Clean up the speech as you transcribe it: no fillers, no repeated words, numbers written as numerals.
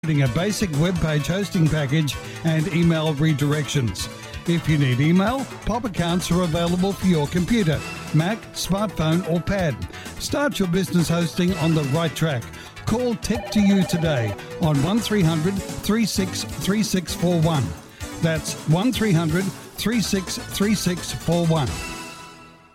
A basic web page hosting package and email redirections. If you need email, POP accounts are available for your computer, Mac, smartphone or pad. Start your business hosting on the right track. Call Tech2U today on 1300 363641. That's 1300 363641.